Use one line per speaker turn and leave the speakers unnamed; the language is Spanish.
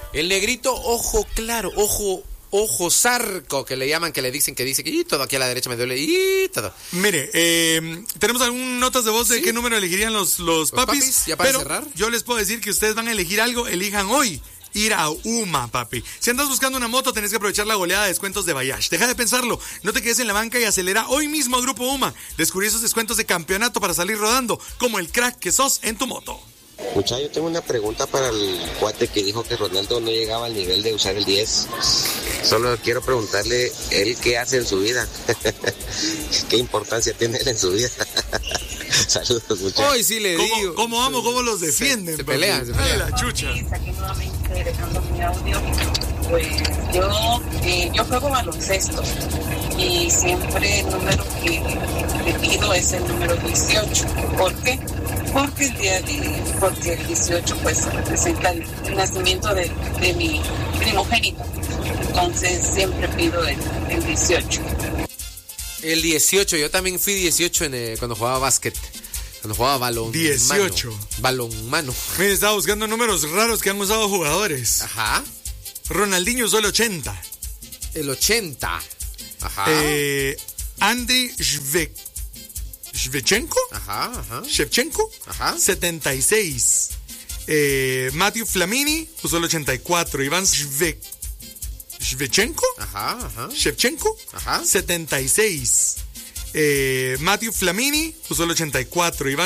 El negrito, ojo claro, ojo zarco, que le llaman, que le dicen, que dice que y todo aquí a la derecha me duele, y todo.
Mire, tenemos algunas notas de voz de qué número elegirían los papis.
Ya para
pero
cerrar.
Yo les puedo decir que ustedes van a elegir algo, elijan hoy. Ir a UMA, papi. Si andas buscando una moto, tenés que aprovechar la goleada de descuentos de Bayash. Deja de pensarlo. No te quedes en la banca y acelera hoy mismo a Grupo UMA. Descubrí esos descuentos de campeonato para salir rodando, como el crack que sos en tu moto.
Muchacho, yo tengo una pregunta para el cuate que dijo que Ronaldo no llegaba al nivel de usar el 10. Solo quiero preguntarle, ¿él qué hace en su vida? ¿Qué importancia tiene él en su vida? Saludos, muchachos.
Hoy sí le digo.
¿Cómo amo? ¿Cómo los defienden?
Se pelean.
Ay, la chucha.
Sí, aquí nuevamente dejando mi audio. Pues yo juego baloncesto y siempre el número que pido es el número 18. ¿Por qué? Porque el 18 pues representa el nacimiento de mi primogénito. Entonces siempre pido el 18.
El 18, yo también fui 18 cuando jugaba básquet. Cuando jugaba balón.
18.
Balonmano.
Mira, estaba buscando números raros que han usado jugadores.
Ajá.
Ronaldinho usó el 80.
El 80. Ajá.
Andy Shevchenko.
Ajá.
Shevchenko.
Ajá.
76. Matthew Flamini usó el 84. Iván Shevchenko.
Ajá.
Shevchenko.
Ajá.
76. Matthew Flamini usó el 84. Iván